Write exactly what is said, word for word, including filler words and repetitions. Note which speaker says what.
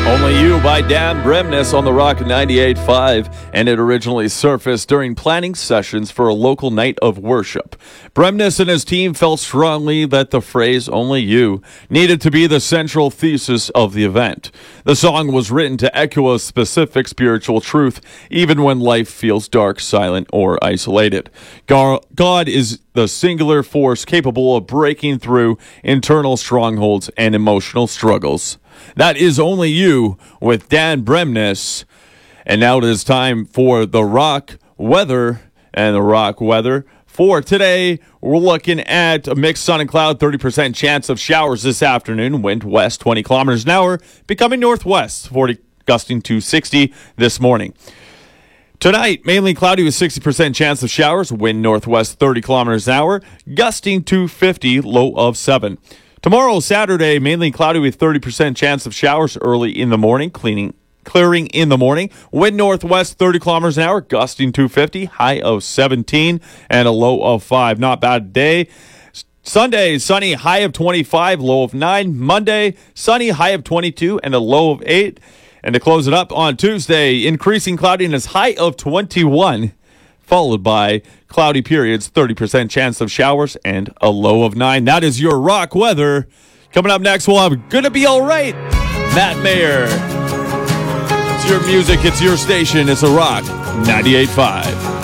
Speaker 1: Only You by Dan Bremnes on the Rock ninety-eight point five, and it originally surfaced during planning sessions for a local night of worship. Bremnes and his team felt strongly that the phrase "Only You" needed to be the central thesis of the event. The song was written to echo a specific spiritual truth, even when life feels dark, silent, or isolated. God is the singular force capable of breaking through internal strongholds and emotional struggles. That is Only You with Dan Bremnes. And now it is time for the rock weather. And the rock weather for today, we're looking at a mixed sun and cloud, thirty percent chance of showers this afternoon. Wind west twenty kilometers an hour, becoming northwest, forty gusting to sixty this morning. Tonight, mainly cloudy with sixty percent chance of showers. Wind northwest thirty kilometers an hour, gusting to fifty, low of seven. Tomorrow, Saturday, mainly cloudy with thirty percent chance of showers early in the morning, cleaning, clearing in the morning. Wind northwest thirty kilometers an hour, gusting to fifty, high of seventeen, and a low of five. Not bad day. Sunday, sunny, high of twenty-five, low of nine. Monday, sunny, high of twenty-two, and a low of eight. And to close it up on Tuesday, increasing cloudiness, high of twenty-one, followed by cloudy periods, thirty percent chance of showers, and a low of nine. That is your rock weather. Coming up next, we'll have Gonna Be Alright, Matt Mayer. It's your music, it's your station, it's a Rock ninety-eight point five.